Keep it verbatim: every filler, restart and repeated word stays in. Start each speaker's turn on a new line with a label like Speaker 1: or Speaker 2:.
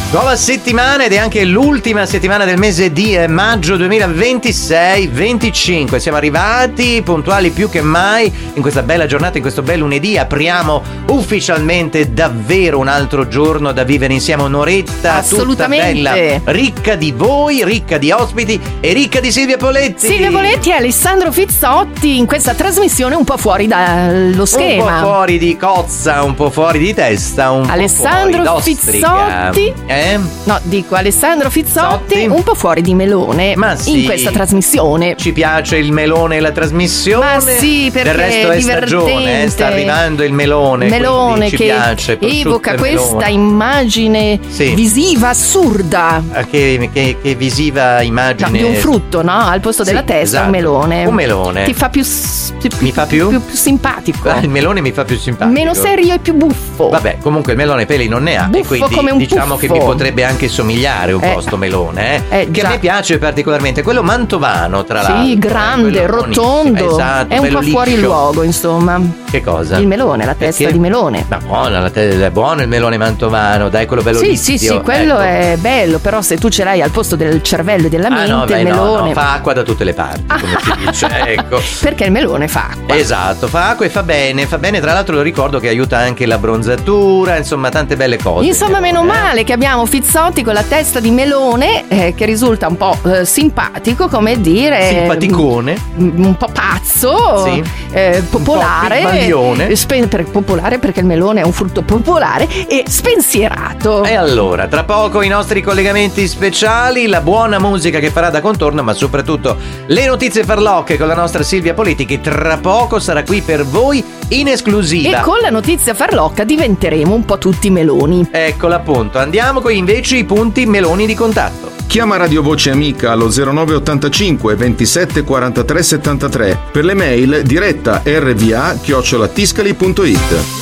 Speaker 1: Nuova settimana ed è anche l'ultima settimana del mese di eh, maggio duemilaventisei venticinque. Siamo arrivati puntuali più che mai in questa bella giornata, in questo bel lunedì. Apriamo ufficialmente davvero un altro giorno da vivere insieme, un'oretta tutta bella, ricca di voi, ricca di ospiti e ricca di Silvia Poletti.
Speaker 2: Silvia Poletti e Alessandro Fizzotti in questa trasmissione un po' fuori dallo schema.
Speaker 1: Un po' fuori di cozza, un po' fuori di testa, un
Speaker 2: Alessandro
Speaker 1: po' fuori d'ostrica.
Speaker 2: Fizzotti.
Speaker 1: Eh?
Speaker 2: No, dico Alessandro Fizzotti,
Speaker 1: Zotti.
Speaker 2: un po' fuori di melone.
Speaker 1: Ma sì,
Speaker 2: in questa trasmissione.
Speaker 1: Ci piace il melone e la trasmissione.
Speaker 2: Ma sì, perché
Speaker 1: del resto è stagione, eh, sta arrivando il melone.
Speaker 2: Melone
Speaker 1: ci
Speaker 2: che
Speaker 1: piace,
Speaker 2: evoca questa immagine
Speaker 1: sì.
Speaker 2: visiva assurda.
Speaker 1: Che, che, che visiva immagine.
Speaker 2: No, di un frutto, no? Al posto
Speaker 1: sì,
Speaker 2: della testa
Speaker 1: esatto.
Speaker 2: un melone.
Speaker 1: Un melone.
Speaker 2: Ti fa più, più
Speaker 1: mi fa più?
Speaker 2: Più, più simpatico.
Speaker 1: Ah, il melone mi fa più simpatico.
Speaker 2: Meno serio e più buffo.
Speaker 1: Vabbè, comunque il melone peli non ne ha.
Speaker 2: Buffo
Speaker 1: e quindi
Speaker 2: come un
Speaker 1: diciamo
Speaker 2: puffo.
Speaker 1: che mi potrebbe anche somigliare un
Speaker 2: eh,
Speaker 1: po' sto melone, eh?
Speaker 2: eh
Speaker 1: che
Speaker 2: già.
Speaker 1: a me piace particolarmente. Quello mantovano, tra
Speaker 2: sì,
Speaker 1: l'altro.
Speaker 2: Sì, grande,
Speaker 1: eh,
Speaker 2: rotondo.
Speaker 1: Esatto,
Speaker 2: è un po'
Speaker 1: liscio.
Speaker 2: fuori luogo, insomma.
Speaker 1: Che cosa?
Speaker 2: Il melone, la testa
Speaker 1: Perché?
Speaker 2: di melone.
Speaker 1: Ma buona, la te- è buono il melone mantovano, dai, quello bello
Speaker 2: Sì,
Speaker 1: listio.
Speaker 2: sì, sì, quello
Speaker 1: ecco.
Speaker 2: è bello, però se tu ce l'hai al posto del cervello e della
Speaker 1: Ah,
Speaker 2: mente,
Speaker 1: no, beh,
Speaker 2: il melone
Speaker 1: no, no, fa acqua da tutte le parti, come si dice, ecco.
Speaker 2: Perché il melone fa acqua.
Speaker 1: Esatto, fa acqua e fa bene, fa bene, tra l'altro lo ricordo che aiuta anche la bronzatura, insomma, tante belle cose.
Speaker 2: Insomma,
Speaker 1: melone,
Speaker 2: meno
Speaker 1: eh.
Speaker 2: male che abbiamo Fizzotti con la testa di melone, eh, che risulta un po' eh, simpatico, come dire.
Speaker 1: Simpaticone.
Speaker 2: Un, un po' pazzo,
Speaker 1: sì.
Speaker 2: eh, popolare.
Speaker 1: Un po' pigmalione.
Speaker 2: Spe- per popolare perché il melone è un frutto popolare e spensierato.
Speaker 1: E allora, tra poco i nostri collegamenti speciali, la buona musica che farà da contorno, ma soprattutto le notizie farlocche con la nostra Silvia Poletti, che tra poco sarà qui per voi in esclusiva.
Speaker 2: E con la notizia farlocca diventeremo un po' tutti meloni.
Speaker 1: Eccola appunto, andiamo con invece i punti meloni di contatto.
Speaker 3: Chiama Radio Voce Amica allo zero nove ottantacinque ventisette quarantatré settantatré. Per le mail diretta erva chiocciola tiscali punto it.